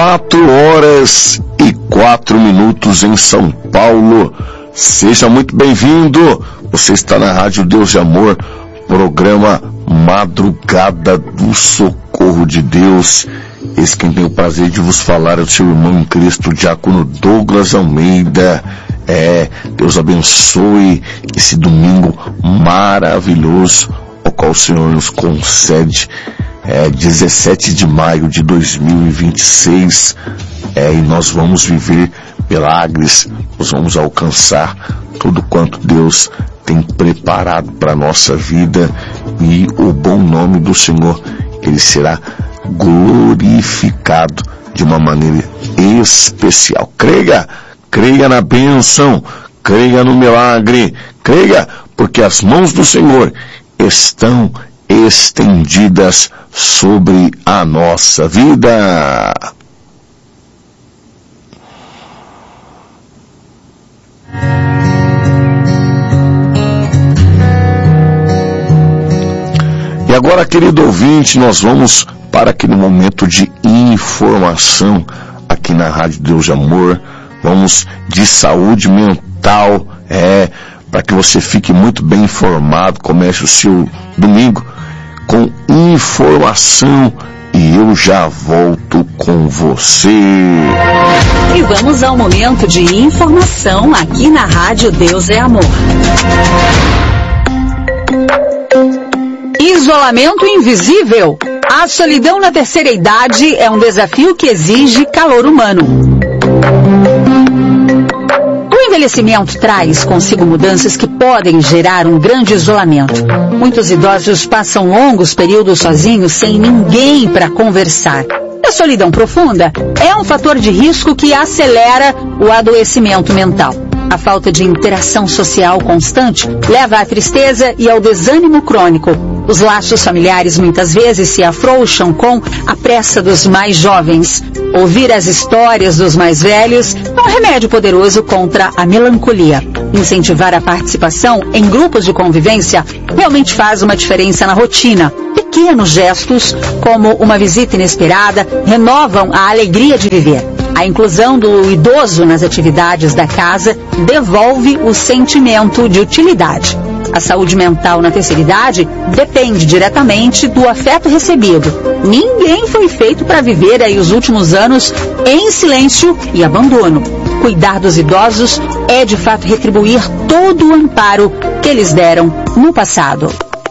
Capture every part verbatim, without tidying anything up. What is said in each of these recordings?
Quatro horas e quatro minutos em São Paulo. Seja muito bem-vindo. Você está na Rádio Deus de Amor, programa Madrugada do Socorro de Deus. Esse quem tem o prazer de vos falar é o seu irmão em Cristo, Diácono Douglas Almeida. É, Deus abençoe esse domingo maravilhoso, ao qual o Senhor nos concede. É dezessete de maio de dois mil e vinte e seis, é, e nós vamos viver milagres, nós vamos alcançar tudo quanto Deus tem preparado para a nossa vida, e o bom nome do Senhor, Ele será glorificado de uma maneira especial. Creia, creia na bênção, creia no milagre, creia, porque as mãos do Senhor estão estendidas sobre a nossa vida. E agora, querido ouvinte, nós vamos para aquele momento de informação aqui na Rádio Deus de Amor. Vamos de saúde mental, é, para que você fique muito bem informado, comece o seu domingo com informação, e eu já volto com você. E vamos ao momento de informação aqui na Rádio Deus é Amor. Isolamento invisível. A solidão na terceira idade é um desafio que exige calor humano. O envelhecimento traz consigo mudanças que podem gerar um grande isolamento. Muitos idosos passam longos períodos sozinhos sem ninguém para conversar. A solidão profunda é um fator de risco que acelera o adoecimento mental. A falta de interação social constante leva à tristeza e ao desânimo crônico. Os laços familiares muitas vezes se afrouxam com a pressa dos mais jovens. Ouvir as histórias dos mais velhos é um remédio poderoso contra a melancolia. Incentivar a participação em grupos de convivência realmente faz uma diferença na rotina. Pequenos gestos, como uma visita inesperada, renovam a alegria de viver. A inclusão do idoso nas atividades da casa devolve o sentimento de utilidade. A saúde mental na terceira idade depende diretamente do afeto recebido. Ninguém foi feito para viver aí os últimos anos em silêncio e abandono. Cuidar dos idosos é de fato retribuir todo o amparo que eles deram no passado.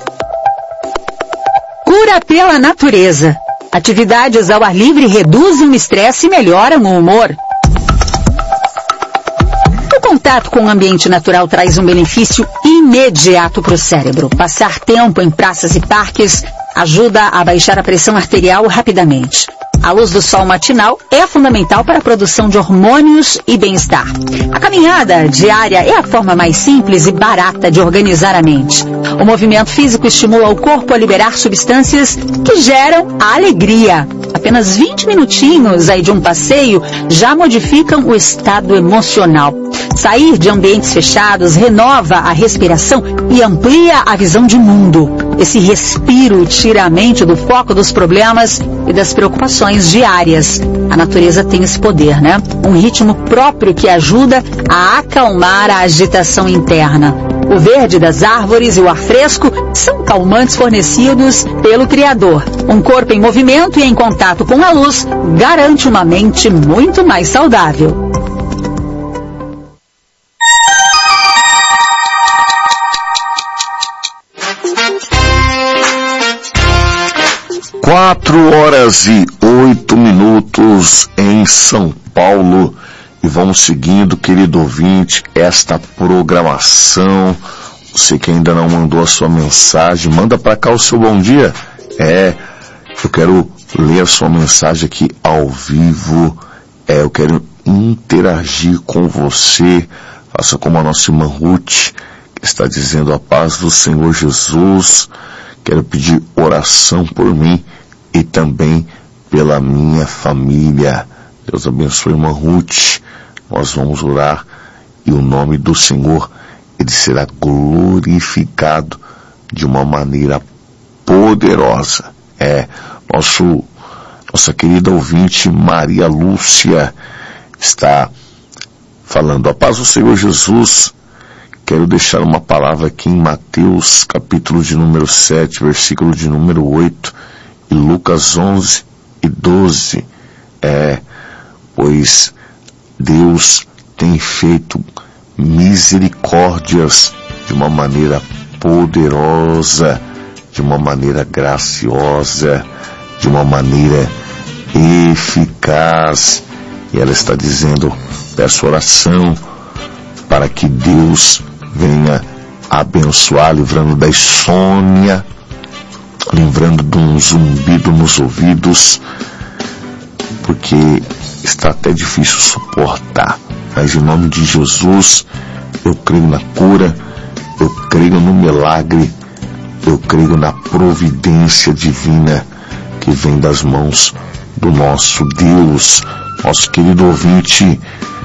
Cura pela natureza. Atividades ao ar livre reduzem o estresse e melhoram o humor. O contato com o ambiente natural traz um benefício imediato para o cérebro. Passar tempo em praças e parques ajuda a baixar a pressão arterial rapidamente. A luz do sol matinal é fundamental para a produção de hormônios e bem-estar. A caminhada diária é a forma mais simples e barata de organizar a mente. O movimento físico estimula o corpo a liberar substâncias que geram a alegria. Apenas vinte minutinhos aí de um passeio já modificam o estado emocional. Sair de ambientes fechados renova a respiração e amplia a visão de mundo. Esse respiro tira a mente do foco dos problemas e das preocupações diárias. A natureza tem esse poder, né? Um ritmo próprio que ajuda a acalmar a agitação interna. O verde das árvores e o ar fresco são calmantes fornecidos pelo Criador. Um corpo em movimento e em contato com a luz garante uma mente muito mais saudável. Quatro horas e oito minutos em São Paulo, e vamos seguindo, querido ouvinte, esta programação. Você que ainda não mandou a sua mensagem, manda para cá o seu bom dia. É, eu quero ler a sua mensagem aqui ao vivo. É, eu quero interagir com você. Faça como a nossa irmã Ruth, que está dizendo: a paz do Senhor Jesus. Quero pedir oração por mim e também pela minha família. Deus abençoe, irmã Ruth. Nós vamos orar e o nome do Senhor, Ele será glorificado de uma maneira poderosa. É, nosso, Nossa querida ouvinte Maria Lúcia está falando: a paz do Senhor Jesus. Quero deixar uma palavra aqui em Mateus, capítulo de número sete, versículo de número oito, e Lucas onze e doze. É, pois Deus tem feito misericórdias de uma maneira poderosa, de uma maneira graciosa, de uma maneira eficaz. E ela está dizendo: peço oração para que Deus venha abençoar, livrando da insônia, livrando de um zumbido nos ouvidos, porque está até difícil suportar. Mas em nome de Jesus, eu creio na cura, eu creio no milagre, eu creio na providência divina que vem das mãos do nosso Deus. Nosso querido ouvinte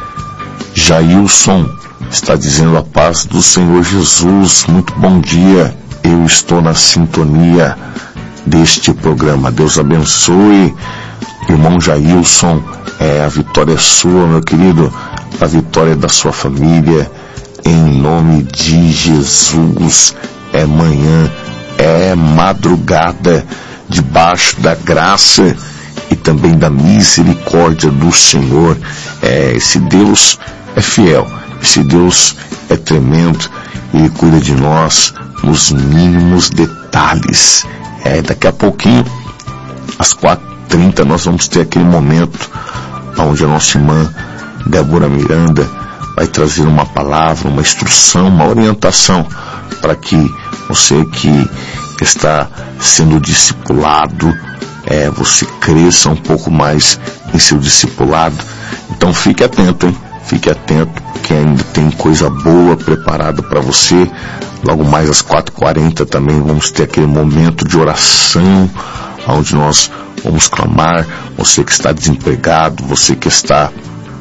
Jailson está dizendo: a paz do Senhor Jesus, muito bom dia, eu estou na sintonia deste programa. Deus abençoe, irmão Jailson. É, a vitória é sua, meu querido, a vitória é da sua família, em nome de Jesus. É manhã, é madrugada, debaixo da graça e também da misericórdia do Senhor. É, esse Deus é fiel, esse Deus é tremendo, Ele cuida de nós nos mínimos detalhes. É, daqui a pouquinho, às quatro e trinta, nós vamos ter aquele momento onde a nossa irmã Débora Miranda vai trazer uma palavra, uma instrução, uma orientação para que você que está sendo discipulado, é, você cresça um pouco mais em seu discipulado. Então fique atento, hein? Fique atento, porque ainda tem coisa boa preparada para você. Logo mais às quatro e quarenta também vamos ter aquele momento de oração, onde nós vamos clamar. Você que está desempregado, você que está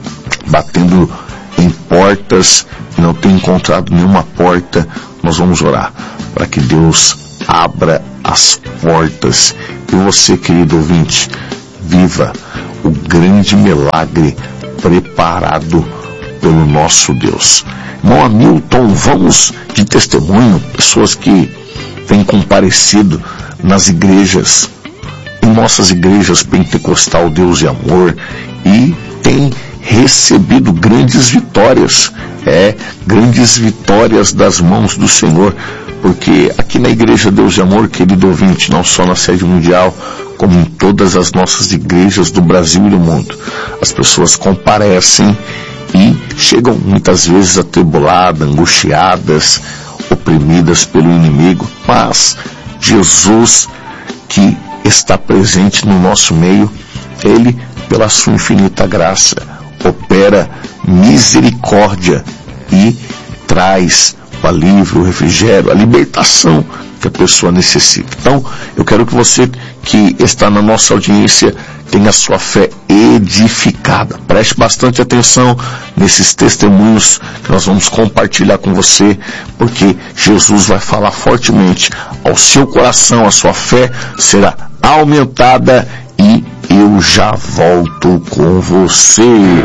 batendo em portas e não tem encontrado nenhuma porta, nós vamos orar para que Deus abra as portas. E você, querido ouvinte, viva o grande milagre preparado pelo nosso Deus. Irmão Hamilton, vamos de testemunho, pessoas que têm comparecido nas igrejas, em nossas igrejas pentecostal Deus e Amor, e têm recebido grandes vitórias, é, grandes vitórias das mãos do Senhor, porque aqui na igreja Deus e Amor, querido ouvinte, não só na sede mundial, como em todas as nossas igrejas do Brasil e do mundo, as pessoas comparecem e chegam muitas vezes atribuladas, angustiadas, oprimidas pelo inimigo, mas Jesus, que está presente no nosso meio, Ele, pela sua infinita graça, opera misericórdia e traz o alívio, o refrigério, a libertação que a pessoa necessita. Então, eu quero que você que está na nossa audiência tenha a sua fé edificada. Preste bastante atenção nesses testemunhos que nós vamos compartilhar com você, porque Jesus vai falar fortemente ao seu coração, a sua fé será aumentada, e eu já volto com você.